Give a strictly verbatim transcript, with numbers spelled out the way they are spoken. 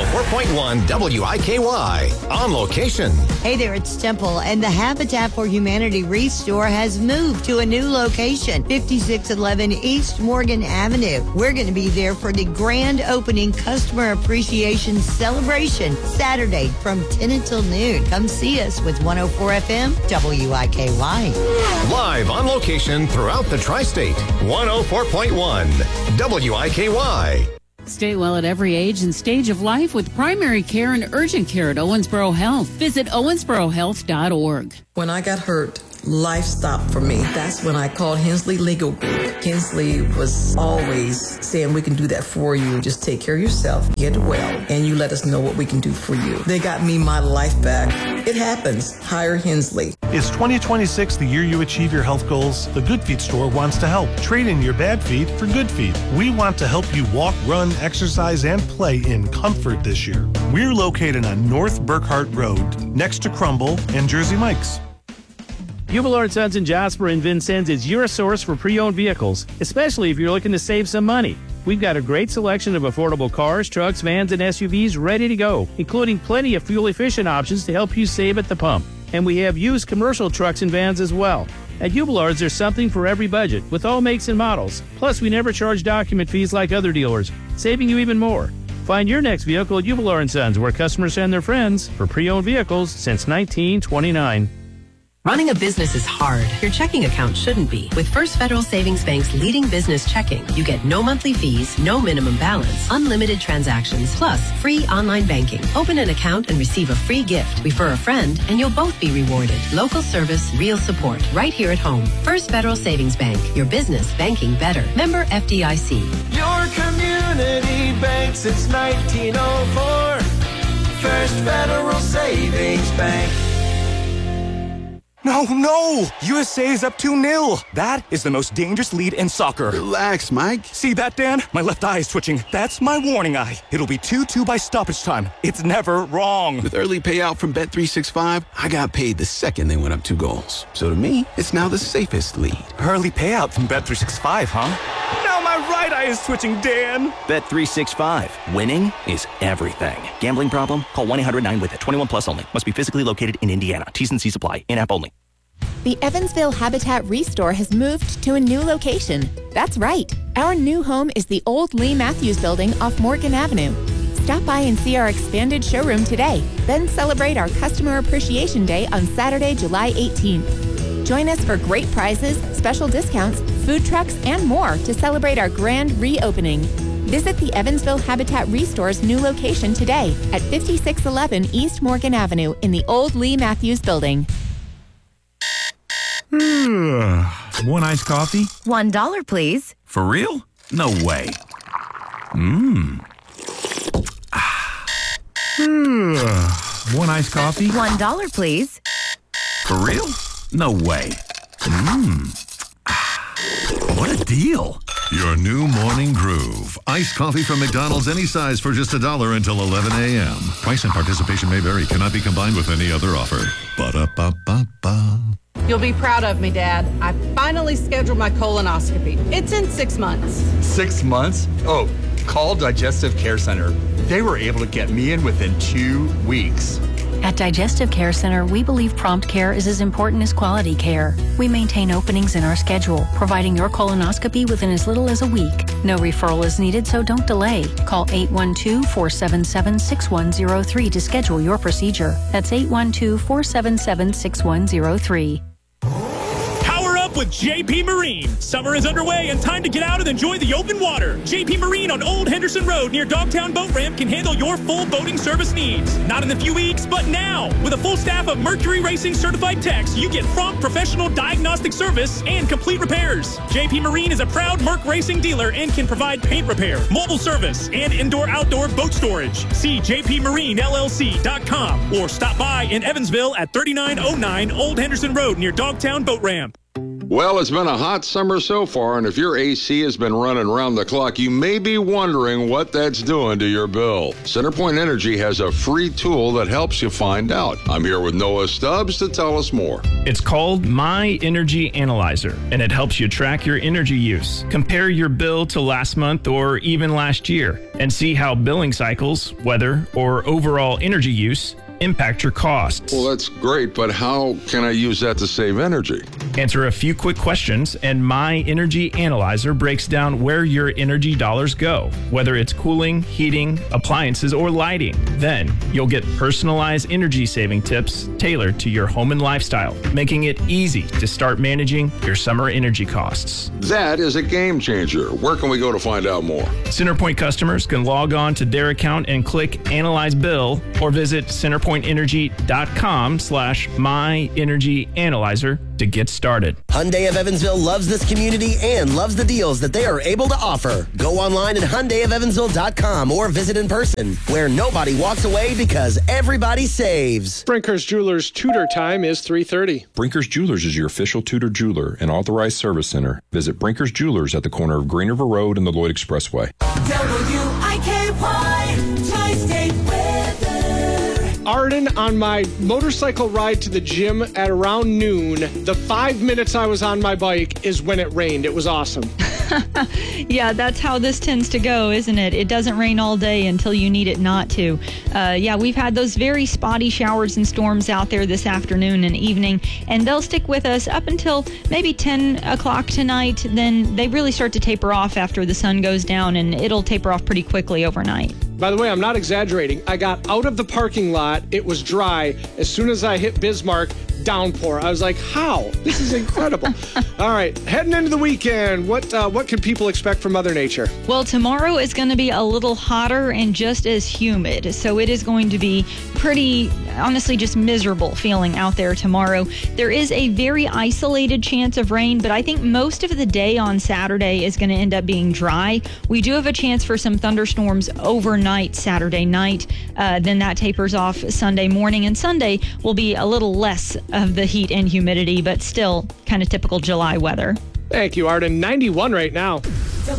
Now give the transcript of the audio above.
four point one W I K Y. On location. Hey there, it's Temple, and the Habitat for Humanity Restore has moved to a new location, fifty-six eleven East Morgan Avenue. We're going to be there for the grand opening customer appreciation celebration Saturday from ten until noon. Come see us with one oh four F M W I K Y. Live on location throughout the tri-state. one oh four point one W I K Y. Stay well at every age and stage of life with primary care and urgent care at Owensboro Health. Visit owensboro health dot org. When I got hurt, life stopped for me. That's when I called Hensley Legal Group. Hensley was always saying, we can do that for you. Just take care of yourself, get well, and you let us know what we can do for you. They got me my life back. It happens. Hire Hensley. Is twenty twenty-six the year you achieve your health goals? The Good Feet store wants to help. Trade in your bad feet for good feet. We want to help you walk, run, exercise, and play in comfort this year. We're located on North Burkhart Road, next to Crumble and Jersey Mike's. Hubler and Sons in Jasper and Vincennes is your source for pre-owned vehicles, especially if you're looking to save some money. We've got a great selection of affordable cars, trucks, vans, and S U Vs ready to go, including plenty of fuel-efficient options to help you save at the pump. And we have used commercial trucks and vans as well. At Hubler's, there's something for every budget, with all makes and models. Plus, we never charge document fees like other dealers, saving you even more. Find your next vehicle at Hubler and Sons, where customers send their friends for pre-owned vehicles since nineteen twenty-nine. Running a business is hard. Your checking account shouldn't be. With First Federal Savings Bank's leading business checking, you get no monthly fees, no minimum balance, unlimited transactions, plus free online banking. Open an account and receive a free gift. Refer a friend, and you'll both be rewarded. Local service, real support, right here at home. First Federal Savings Bank. Your business banking better. Member F D I C. Your community bank since nineteen oh four. First Federal Savings Bank. No, no! U S A is up two nil. That is the most dangerous lead in soccer. Relax, Mike. See that, Dan? My left eye is twitching. That's my warning eye. It'll be two two by stoppage time. It's never wrong. With early payout from Bet three sixty-five, I got paid the second they went up two goals. So to me, it's now the safest lead. Early payout from Bet three sixty-five, huh? Now my right eye is twitching, Dan. Bet three sixty-five. Winning is everything. Gambling problem? Call one eight hundred nine with it. twenty-one plus only. Must be physically located in Indiana. T's and C's apply. In-app only. The Evansville Habitat Restore has moved to a new location. That's right. Our new home is the old Lee Matthews building off Morgan Avenue. Stop by and see our expanded showroom today. Then celebrate our Customer Appreciation Day on Saturday, July eighteenth. Join us for great prizes, special discounts, food trucks, and more to celebrate our grand reopening. Visit the Evansville Habitat Restore's new location today at fifty-six eleven East Morgan Avenue in the old Lee Matthews building. One iced coffee? One dollar, please. For real? No way. Mmm. One iced coffee? One dollar, please. For real? No way. Mmm. What a deal. Your new morning groove. Iced coffee from McDonald's, any size for just a dollar until eleven a.m. Price and participation may vary. Cannot be combined with any other offer. Ba-da-ba-ba-ba. You'll be proud of me, Dad. I finally scheduled my colonoscopy. It's in six months. Six months? Oh, call Digestive Care Center. They were able to get me in within two weeks. At Digestive Care Center, we believe prompt care is as important as quality care. We maintain openings in our schedule, providing your colonoscopy within as little as a week. No referral is needed, so don't delay. Call eight one two, four seven seven, six one zero three to schedule your procedure. That's eight one two, four seven seven, six one zero three. With J P Marine. Summer is underway and time to get out and enjoy the open water. J P Marine on Old Henderson Road near Dogtown Boat Ramp can handle your full boating service needs. Not in a few weeks, but now. With a full staff of Mercury Racing certified techs, you get prompt professional diagnostic service and complete repairs. J P Marine is a proud Merc Racing dealer and can provide paint repair, mobile service, and indoor-outdoor boat storage. See j p marine l l c dot com or stop by in Evansville at thirty-nine oh nine Old Henderson Road near Dogtown Boat Ramp. Well, it's been a hot summer so far, and if your A C has been running around the clock, you may be wondering what that's doing to your bill. CenterPoint Energy has a free tool that helps you find out. I'm here with Noah Stubbs to tell us more. It's called My Energy Analyzer, and it helps you track your energy use. Compare your bill to last month or even last year, and see how billing cycles, weather, or overall energy use impact your costs. Well, that's great, but how can I use that to save energy? Answer a few quick questions, and My Energy Analyzer breaks down where your energy dollars go, whether it's cooling, heating, appliances, or lighting. Then, you'll get personalized energy saving tips tailored to your home and lifestyle, making it easy to start managing your summer energy costs. That is a game changer. Where can we go to find out more? CenterPoint customers can log on to their account and click Analyze Bill, or visit centerpointenergy.com slash My Energy Analyzer to get started. Hyundai of Evansville loves this community and loves the deals that they are able to offer. Go online at Hyundai of Evansville dot com or visit in person, where nobody walks away because everybody saves. Brinker's Jewelers Tudor time is three thirty. Brinker's Jewelers is your official Tudor jeweler and authorized service center. Visit Brinker's Jewelers at the corner of Green River Road and the Lloyd Expressway. W I K Y Tri-State Weather. Arden, on my motorcycle ride to the gym at around noon, the five minutes I was on my bike is when it rained. It was awesome. Yeah, that's how this tends to go, isn't it? It doesn't rain all day until you need it not to. Uh, yeah, we've had those very spotty showers and storms out there this afternoon and evening, and they'll stick with us up until maybe ten o'clock tonight. Then they really start to taper off after the sun goes down, and it'll taper off pretty quickly overnight. By the way, I'm not exaggerating. I got out of the parking lot. It was dry. As soon as I hit Bismarck, downpour. I was like, how? This is incredible. All right, heading into the weekend, what uh, what can people expect from Mother Nature? Well, tomorrow is going to be a little hotter and just as humid. So it is going to be pretty, honestly, just miserable feeling out there tomorrow. There is a very isolated chance of rain, but I think most of the day on Saturday is going to end up being dry. We do have a chance for some thunderstorms overnight Saturday night. Uh, then that tapers off Sunday morning, and Sunday will be a little less of the heat and humidity, but still kind of typical July weather. Thank you, Arden. ninety-one right now.